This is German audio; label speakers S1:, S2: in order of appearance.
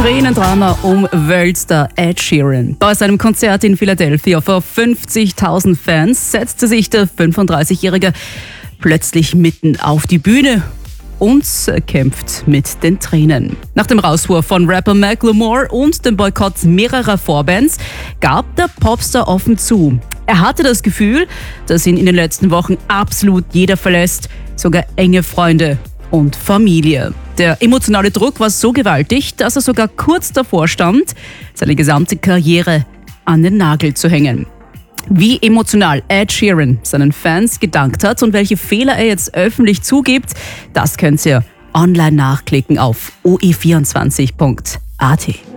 S1: Tränendrama um Weltstar Ed Sheeran. Bei seinem Konzert in Philadelphia vor 50.000 Fans setzte sich der 35-Jährige plötzlich mitten auf die Bühne und kämpft mit den Tränen. Nach dem Rauswurf von Rapper Macklemore und dem Boykott mehrerer Vorbands gab der Popstar offen zu. Er hatte das Gefühl, dass ihn in den letzten Wochen absolut jeder verlässt, sogar enge Freunde und Familie. Der emotionale Druck war so gewaltig, dass er sogar kurz davor stand, seine gesamte Karriere an den Nagel zu hängen. Wie emotional Ed Sheeran seinen Fans gedankt hat und welche Fehler er jetzt öffentlich zugibt, das könnt ihr online nachklicken auf oe24.at.